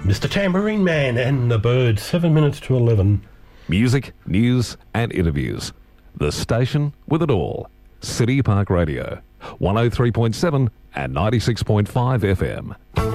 Mr. Tambourine Man and the Birds, 7 minutes to 11. Music, news and interviews. The station with it all. City Park Radio, 103.7 and 96.5 FM.